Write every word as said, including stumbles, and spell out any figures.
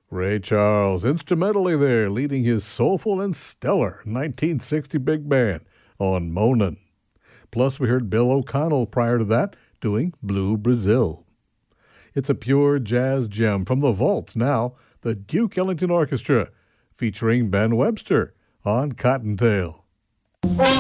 Ray Charles, instrumentally there, leading his soulful and stellar nineteen sixty big band on Moanin'. Plus, we heard Bill O'Connell prior to that doing Blue Brazil. It's a pure jazz gem from the vaults now, the Duke Ellington Orchestra, featuring Ben Webster on Cottontail.